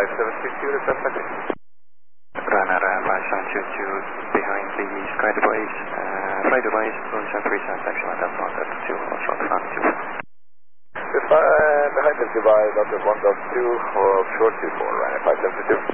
5722, request taxi. Runner 5722 behind the sky device. Fly device, position 37, taxi line up 1.2, short front 2. Behind the device, up 1.2, short 24, runner 5722.